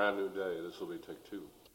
brand new day. This will be take two.